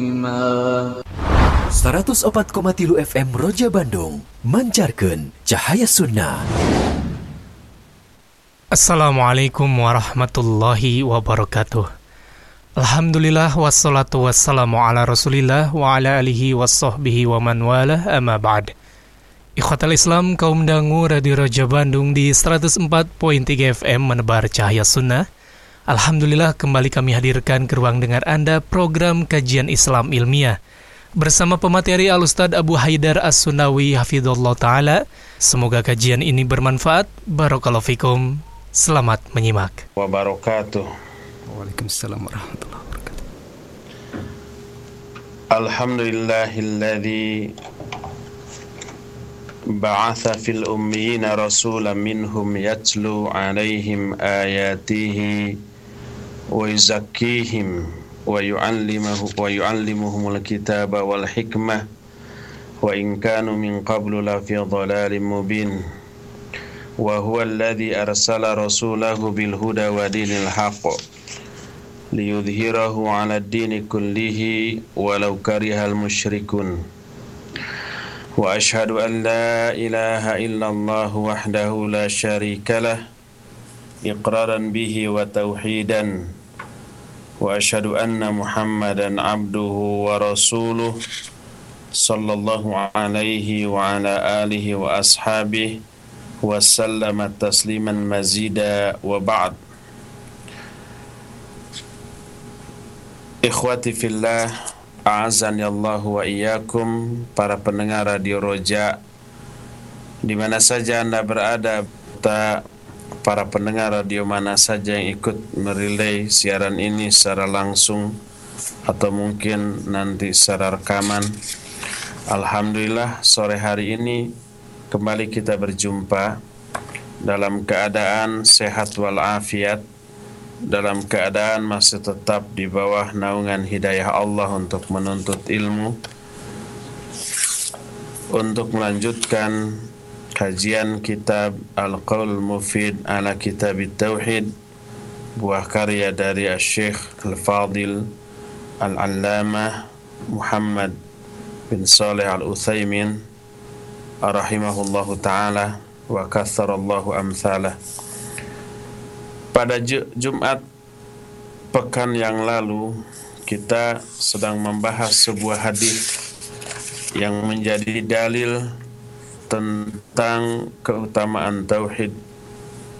104,3 FM Roja Bandung mancarkeun cahaya sunnah. Assalamualaikum warahmatullahi wabarakatuh. Alhamdulillah wassalatu wassalamu ala rasulillah wa ala alihi wassahbihi wa man walah amma ba'd. Ikhwatal Islam kaum dangu Radio Roja Bandung di 104.3 FM menebar cahaya sunnah. Alhamdulillah kembali kami hadirkan ke ruang dengar Anda program kajian Islam ilmiah bersama pemateri Al-Ustadz Abu Haidar As-Sunawi hafidhullah ta'ala. Semoga kajian ini bermanfaat. Barakallahu fikum. Selamat menyimak. Wabarakatuh. Waalaikumsalam warahmatullahi wabarakatuh. Alhamdulillahilladzi ba'atha fil ummiyina rasulan minhum yatlu alaihim ayatihi wa yuzakkihim wa yu'allimuhumul kitaba wal hikmah wa in kanu min qablu la fi dhalalin mubin wa huwa alladhi arsala rasulahu bil huda wa dinil haqq liyudhhirahu 'ala ad-dini kullihi walau karihal musyrikun wa ashhadu an la ilaha illallah wahdahu la syarika lah iqraran bihi wa tauhidan wa ashhadu anna Muhammadan abduhu wa rasuluh sallallahu alaihi wa ala alihi wa ashabihi wa sallama tasliman mazida wa ba'd. Ikhwati fillah, a'azani Allah wa iyyakum, para pendengar Radio Roja di mana saja Anda berada, para pendengar radio mana saja yang ikut merelay siaran ini secara langsung atau mungkin nanti secara rekaman. Alhamdulillah sore hari ini kembali kita berjumpa dalam keadaan sehat walafiat, dalam keadaan masih tetap di bawah naungan hidayah Allah untuk menuntut ilmu, untuk melanjutkan kajian kitab Al-Qaul Mufid ala Kitab Tauhid, buah karya dari Syekh Al-Fadil Al-Allamah Muhammad bin Saleh Al-Utsaimin rahimahullahu ta'ala wa katsarallahu amthalah. Pada Jumat pekan yang lalu kita sedang membahas sebuah hadis yang menjadi dalil tentang keutamaan tauhid